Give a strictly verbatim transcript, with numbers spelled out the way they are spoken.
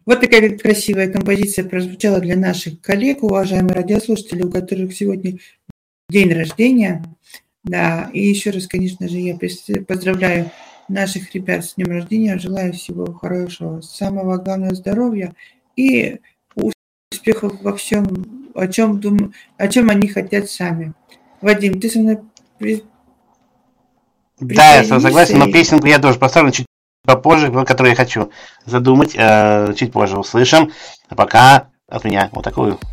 Вот такая красивая композиция прозвучала для наших коллег, уважаемые радиослушатели, у которых сегодня день рождения. Да, и еще раз, конечно же, я поздравляю наших ребят с днем рождения, желаю всего хорошего, самого главного здоровья и успехов во всем, о чем, дум... о чем они хотят сами. Вадим, ты со мной при... Да, я согласен, но песенку я тоже поставлю чуть попозже, которую я хочу задумать, чуть позже услышим. А пока от меня вот такую.